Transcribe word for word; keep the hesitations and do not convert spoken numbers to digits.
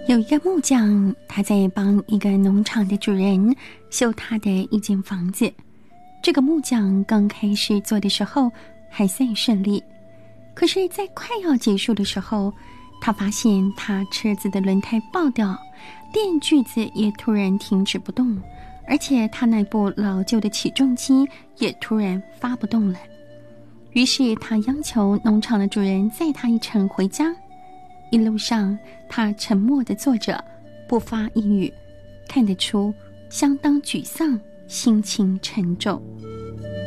有一个木匠，他在帮一个农场的主人修他的一间房子。这个木匠刚开始做的时候还算顺利，可是在快要结束的时候，他发现他车子的轮胎爆掉，电锯子也突然停止不动，而且他那部老旧的起重机也突然发不动了。于是他央求农场的主人载他一程回家。一路上他沉默地坐着，不发一语，看得出相当沮丧，心情沉重。